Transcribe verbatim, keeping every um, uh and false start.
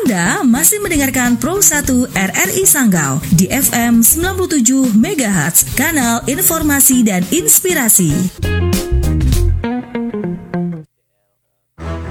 Anda masih mendengarkan Pro satu R R I Sanggau di F M sembilan puluh tujuh megahertz, kanal informasi dan inspirasi.